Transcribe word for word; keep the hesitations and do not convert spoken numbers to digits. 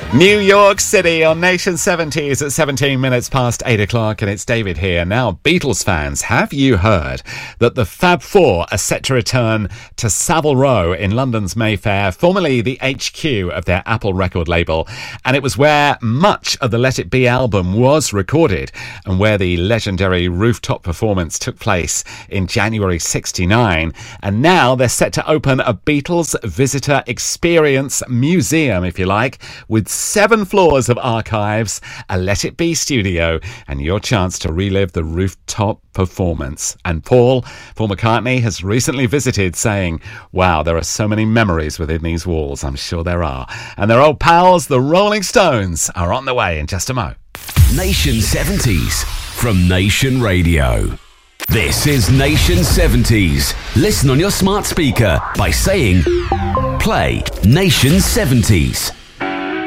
New York City on Nation seventies at seventeen minutes past eight o'clock, and it's David here. Now, Beatles fans, have you heard that the Fab Four are set to return to Savile Row in London's Mayfair, formerly the H Q of their Apple record label, and it was where much of the Let It Be album was recorded and where the legendary rooftop performance took place in January sixty-nine, and now they're set to open a Beatles visitor experience museum, if you like, with seven floors of archives, a Let It Be studio, and your chance to relive the rooftop performance. And Paul, Paul McCartney, has recently visited, saying, wow, there are so many memories within these walls. I'm sure there are. And their old pals, the Rolling Stones, are on the way in just a mo. Nation seventies from Nation Radio. This is Nation seventies. Listen on your smart speaker by saying, play Nation seventies.